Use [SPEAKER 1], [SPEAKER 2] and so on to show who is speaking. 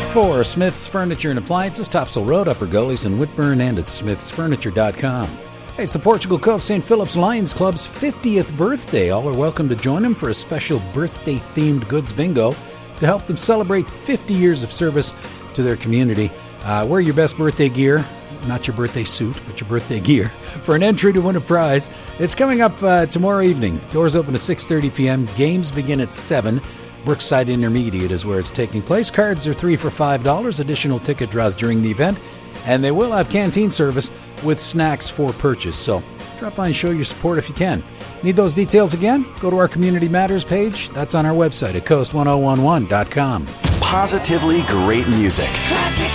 [SPEAKER 1] For Smith's Furniture and Appliances, Topsail Road, Upper Gullies in Whitburn, and at smithsfurniture.com. Hey, it's the Portugal Cove St. Philip's Lions Club's 50th birthday. All are welcome to join them for a special birthday-themed goods bingo to help them celebrate 50 years of service to their community. Wear your best birthday gear, not your birthday suit, but your birthday gear, for an entry to win a prize. It's coming up tomorrow evening. Doors open at 6:30 p.m. Games begin at 7. Brookside Intermediate is where it's taking place. Cards are 3 for $5. Additional ticket draws during the event. And they will have canteen service with snacks for purchase. So drop by and show your support if you can. Need those details again? Go to our Community Matters page. That's on our website at coast1011.com.
[SPEAKER 2] Positively great music.
[SPEAKER 3] Classic